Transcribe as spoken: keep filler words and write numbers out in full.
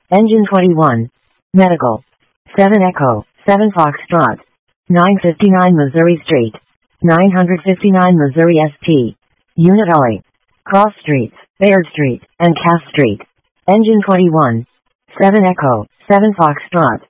Engine twenty-one. Medical. seven Echo, seven Foxtrot. nine fifty-nine Missouri Street. nine fifty-nine Missouri S T. Unit Alley. Cross Streets, Bayard Street, and Cass Street. Engine twenty-one. seven Echo, seven Foxtrot.